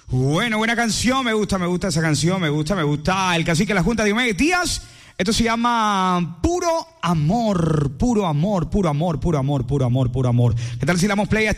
Bueno, buena canción, me gusta esa canción, me gusta el Cacique de la Junta Diomedes Díaz. Esto se llama Puro Amor, puro amor, puro amor, puro amor, puro amor, puro amor. ¿Qué tal si le damos play a